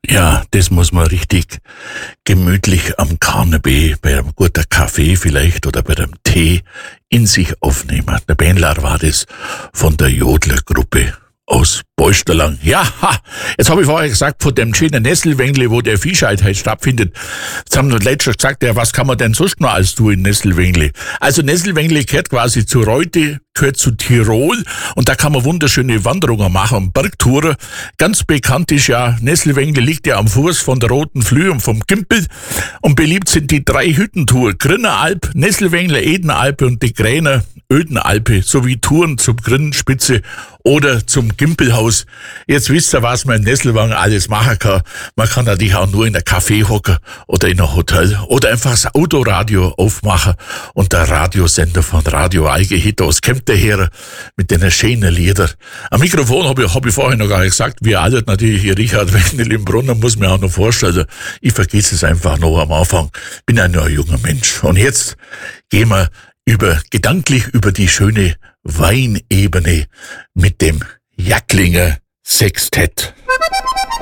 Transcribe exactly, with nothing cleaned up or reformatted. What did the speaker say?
Ja, das muss man richtig gemütlich am Kanapee, bei einem guten Kaffee vielleicht oder bei einem Tee in sich aufnehmen. Der Bändler war das von der Jodler-Gruppe aus Beusterlang. Ja, ha, jetzt habe ich vorher gesagt, von dem schönen Nesselwängli, wo der Viehscheid halt stattfindet. Jetzt haben wir letztens gesagt, ja, was kann man denn sonst noch als tun in Nesselwängli? Also Nesselwängli gehört quasi zu Reute, gehört zu Tirol und da kann man wunderschöne Wanderungen machen und Bergtouren. Ganz bekannt ist ja, Nesselwängli liegt ja am Fuß von der Roten Flüh und vom Gimpel und beliebt sind die drei Hüttentour, Grinneralp, Nesselwängli, Edenalpe und die Gräner Ödenalpe sowie Touren zum Grinnenspitze oder zum Gimpelhaus. Jetzt wisst ihr, was man in Nesselwang alles machen kann. Man kann natürlich auch nur in ein Café hocken oder in ein Hotel oder einfach das Autoradio aufmachen und der Radiosender von Radio Algehit aus Kempten her mit den schönen Liedern. Am Mikrofon habe ich, hab ich vorhin noch gar nicht gesagt, wir alle natürlich hier Richard Wendel im Brunnen, muss mir auch noch vorstellen. Ich vergesse es einfach noch am Anfang. Bin ja nur ein junger Mensch. Und jetzt gehen wir über, gedanklich über die schöne Weinebene mit dem Jacklinger Sextett.